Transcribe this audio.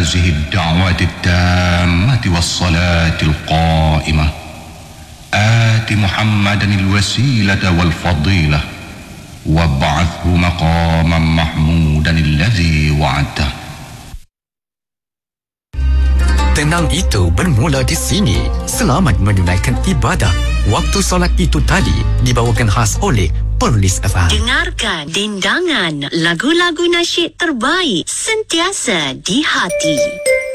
هذه الدعوة التامة والصلاة القائمة آت محمدا الوسيلة والفضيلة وابعثه مقاما محمودا الذي وعدته. Tenang itu bermula di sini. Selamat menunaikan ibadah. Waktu solat itu tadi dibawakan khas oleh Perlis FM. Dengarkan dendangan lagu-lagu nasyid terbaik sentiasa di hati.